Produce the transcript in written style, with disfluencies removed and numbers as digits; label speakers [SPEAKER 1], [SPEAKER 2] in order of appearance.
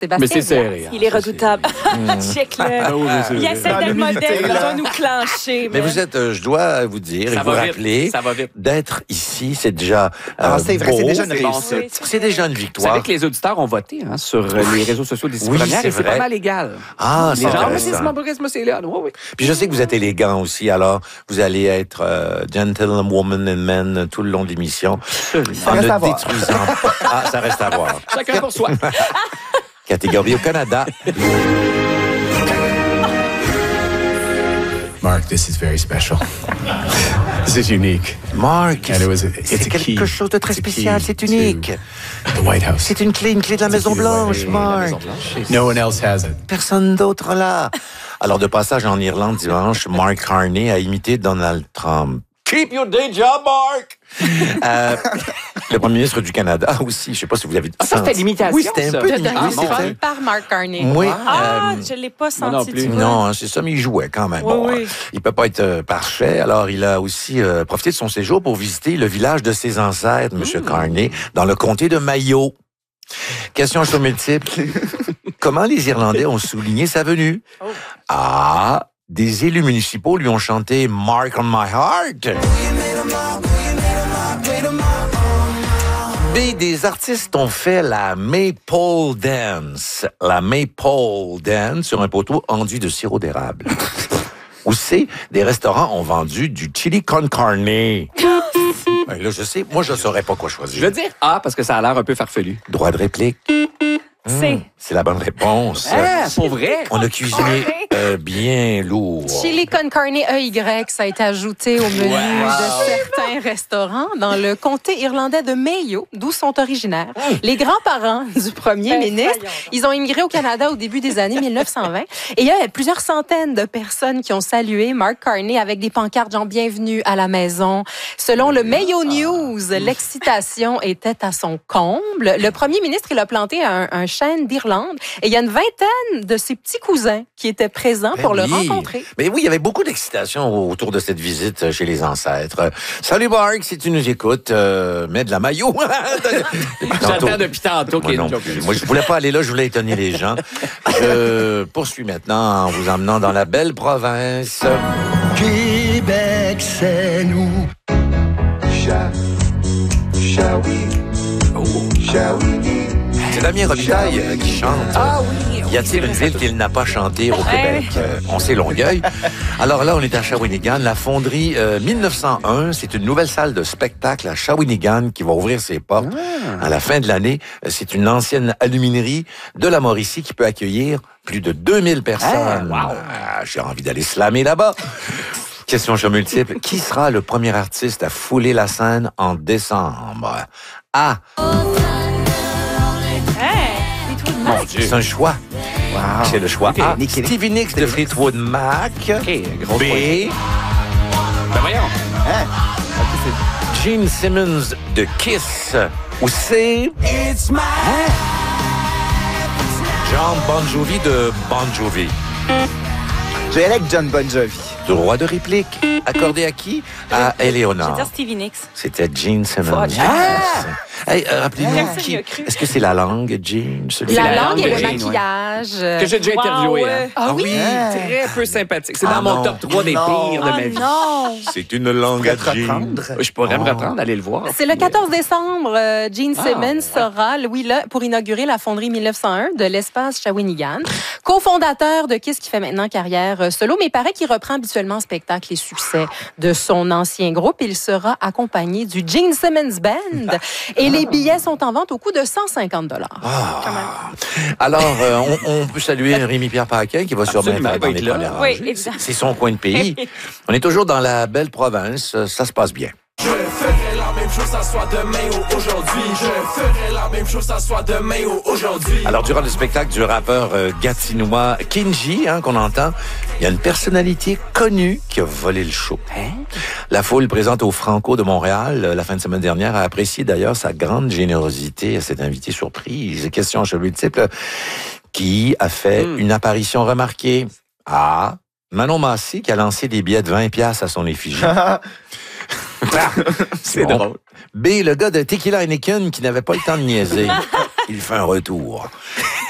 [SPEAKER 1] Sébastien
[SPEAKER 2] Mais c'est serré.
[SPEAKER 1] Diaz.
[SPEAKER 2] Hein,
[SPEAKER 3] Il est redoutable. Check-le.
[SPEAKER 2] oui,
[SPEAKER 3] Il essaie d'être modèle, il va nous clencher.
[SPEAKER 4] Mais vous êtes, je dois vous dire et
[SPEAKER 2] Ça
[SPEAKER 4] vous
[SPEAKER 2] va vite,
[SPEAKER 4] rappeler,
[SPEAKER 2] ça va vite.
[SPEAKER 4] d'être ici, c'est déjà
[SPEAKER 5] c'est vrai,
[SPEAKER 4] beau.
[SPEAKER 5] c'est déjà une
[SPEAKER 2] bon,
[SPEAKER 5] réussite.
[SPEAKER 4] C'est déjà une
[SPEAKER 2] Vous
[SPEAKER 4] victoire.
[SPEAKER 2] savez que les auditeurs ont voté sur les réseaux sociaux d'ici
[SPEAKER 4] Oui,
[SPEAKER 2] première
[SPEAKER 4] c'est
[SPEAKER 2] et c'est
[SPEAKER 4] vrai.
[SPEAKER 2] pas mal égal.
[SPEAKER 4] Ah, c'est
[SPEAKER 2] Les gens, mais c'est
[SPEAKER 4] intéressant.
[SPEAKER 2] mon tourisme, c'est là. Oui, oui.
[SPEAKER 4] Puis je sais que vous êtes élégant aussi, alors vous allez être gentlewoman and men tout le long de l'émission. En
[SPEAKER 5] reste
[SPEAKER 4] ne
[SPEAKER 5] à voir.
[SPEAKER 4] détruisant pas. Ah, ça reste à voir.
[SPEAKER 2] Chacun pour soi.
[SPEAKER 4] Catégorie au Canada.
[SPEAKER 6] Mark, this is very special. This is unique.
[SPEAKER 4] Mark,
[SPEAKER 6] And it's
[SPEAKER 4] c'est
[SPEAKER 6] a key.
[SPEAKER 4] quelque chose de très
[SPEAKER 6] It's a
[SPEAKER 4] spécial,
[SPEAKER 6] key
[SPEAKER 4] c'est
[SPEAKER 6] to
[SPEAKER 4] unique.
[SPEAKER 6] The White House.
[SPEAKER 4] C'est une clé de la Maison-Blanche, Mark.
[SPEAKER 6] No one else has it.
[SPEAKER 4] Personne d'autre là. Alors, de passage en Irlande dimanche, Mark Carney a imité Donald Trump. Keep your day job, Mark! Le premier ministre du Canada aussi, je sais pas si vous l'avez
[SPEAKER 2] Ah, ça, c'était l'imitation,
[SPEAKER 4] Oui, c'était un
[SPEAKER 2] ça.
[SPEAKER 4] peu
[SPEAKER 1] De
[SPEAKER 4] l'imitation.
[SPEAKER 1] Donald
[SPEAKER 2] mon
[SPEAKER 1] Trump
[SPEAKER 2] Dieu.
[SPEAKER 1] par Mark Carney.
[SPEAKER 4] Oui.
[SPEAKER 3] Ah, je l'ai pas
[SPEAKER 2] moi non
[SPEAKER 3] senti.
[SPEAKER 2] plus.
[SPEAKER 3] tu vois.
[SPEAKER 4] Non, c'est ça, mais il jouait quand même.
[SPEAKER 3] Oui, oui.
[SPEAKER 4] Il peut pas être parfait. Alors, il a aussi profité de son séjour pour visiter le village de ses ancêtres, M. Carney, dans le comté de Mayo. Question chaud multiple. Comment les Irlandais ont souligné sa venue? A. Des élus municipaux lui ont chanté Mark on my heart. B. Des artistes ont fait la Maypole Dance. La Maypole Dance sur un poteau enduit de sirop d'érable. Ou C. Des restaurants ont vendu du chili con carne. Ben là, je sais, moi, je saurais pas quoi
[SPEAKER 2] Je
[SPEAKER 4] choisir.
[SPEAKER 2] veux dire A parce que ça a l'air un peu farfelu.
[SPEAKER 4] Droit de réplique. C'est la bonne réponse.
[SPEAKER 2] Ah, pour vrai?
[SPEAKER 4] On a cuisiné bien lourd.
[SPEAKER 1] Chili con carne EY, ça a été ajouté au menu de certains restaurants dans le comté irlandais de Mayo, d'où sont originaires. Les grands-parents du premier ministre, ils ont immigré au Canada au début des années 1920 et il y a plusieurs centaines de personnes qui ont salué Mark Carney avec des pancartes genre bienvenue à la maison. Selon le Mayo News, l'excitation était à son comble. Le premier ministre, il a planté un chêne d'Irlande et il y a une vingtaine de ses petits cousins qui étaient présents pour le rencontrer.
[SPEAKER 4] Mais oui, il y avait beaucoup d'excitation autour de cette visite chez les ancêtres. Salut Mark, si tu nous écoutes, mets de la maillot.
[SPEAKER 2] J'attends depuis tantôt qu'il y ait
[SPEAKER 4] Moi,
[SPEAKER 2] une
[SPEAKER 4] non
[SPEAKER 2] joke.
[SPEAKER 4] plus. Moi, je voulais pas aller là, je voulais étonner les gens. Je poursuis maintenant en vous emmenant dans la belle province.
[SPEAKER 7] Québec, c'est nous.
[SPEAKER 4] C'est Damien Robitaille qui chante.
[SPEAKER 2] Ah oui.
[SPEAKER 4] Y a-t-il une ville qu'il n'a pas chanté au Québec? On sait Longueuil. Alors là, on est à Shawinigan. La fonderie 1901, c'est une nouvelle salle de spectacle à Shawinigan qui va ouvrir ses portes à la fin de l'année. C'est une ancienne aluminerie de la Mauricie qui peut accueillir plus de 2000 personnes.
[SPEAKER 2] wow.
[SPEAKER 4] J'ai envie d'aller slammer là-bas. Question chat multiple. Qui sera le premier artiste à fouler la scène en décembre? A.
[SPEAKER 2] Mon Dieu.
[SPEAKER 4] C'est un choix. C'est le choix A.
[SPEAKER 5] Nick Kelly.
[SPEAKER 4] Stevie Nicks de Fleetwood Mac.
[SPEAKER 2] OK, gros
[SPEAKER 4] B.
[SPEAKER 2] Ben voyons.
[SPEAKER 4] Gene Simmons de Kiss. Ou C. John Bon Jovi de Bon Jovi.
[SPEAKER 5] Je vais aller avec John Bon Jovi.
[SPEAKER 4] Droit de réplique. Accordé à qui? À
[SPEAKER 3] Je veux
[SPEAKER 4] Eleonore.
[SPEAKER 3] dire Stevie Nicks.
[SPEAKER 4] C'était Gene Simmons.
[SPEAKER 3] Fuck.
[SPEAKER 4] Hey, rappelez-vous,
[SPEAKER 3] Personne n'y a cru.
[SPEAKER 4] est-ce que c'est la langue, Gene?
[SPEAKER 1] La
[SPEAKER 2] la
[SPEAKER 1] langue et
[SPEAKER 2] langue
[SPEAKER 1] le
[SPEAKER 2] de Jane,
[SPEAKER 1] maquillage.
[SPEAKER 2] Que j'ai déjà
[SPEAKER 3] Wow,
[SPEAKER 2] interviewé.
[SPEAKER 3] ouais.
[SPEAKER 2] Hein.
[SPEAKER 1] Ah oui?
[SPEAKER 2] Très peu sympathique. C'est
[SPEAKER 4] Ah
[SPEAKER 2] dans mon
[SPEAKER 4] non.
[SPEAKER 2] top 3 des pires de ma vie.
[SPEAKER 3] non!
[SPEAKER 4] C'est une langue à
[SPEAKER 5] Pour te
[SPEAKER 4] Gene.
[SPEAKER 5] reprendre.
[SPEAKER 2] Je pourrais me reprendre, aller le voir.
[SPEAKER 1] C'est le 14 décembre. Gene Simmons sera, oui, là, pour inaugurer la fonderie 1901 de l'espace Shawinigan. Co-fondateur de Kiss qui fait maintenant carrière solo, mais il paraît qu'il reprend habituellement en spectacle les succès de son ancien groupe. Il sera accompagné du Gene Simmons Band et les billets sont en vente au coût de 150 $.
[SPEAKER 4] Alors, on peut saluer Rémi-Pierre Paquin qui va sûrement
[SPEAKER 2] Absolument,
[SPEAKER 4] être
[SPEAKER 2] il
[SPEAKER 4] dans
[SPEAKER 2] va
[SPEAKER 4] les
[SPEAKER 2] être là.
[SPEAKER 4] premières
[SPEAKER 3] Oui,
[SPEAKER 4] rangées.
[SPEAKER 3] évidemment.
[SPEAKER 4] C'est son coin de pays. On est toujours dans la belle province. Ça se passe bien.
[SPEAKER 7] Je ferai la même chose, ça soit demain ou aujourd'hui. Je ferai la même chose, ça soit demain ou aujourd'hui.
[SPEAKER 4] Alors, durant le spectacle du rappeur gatinois Kinji, qu'on entend, il y a une personnalité connue qui a volé le show. La foule présente au Franco de Montréal la fin de semaine dernière a apprécié d'ailleurs sa grande générosité à cet invité surprise. Question à cheveux multiples. Qui a fait une apparition remarquée? A. Manon Massé qui a lancé des billets de 20$ à son effigie.
[SPEAKER 2] C'est
[SPEAKER 4] Bon.
[SPEAKER 2] drôle.
[SPEAKER 4] B. Le gars de Tequila Heineken qui n'avait pas le temps de niaiser. Il fait un retour.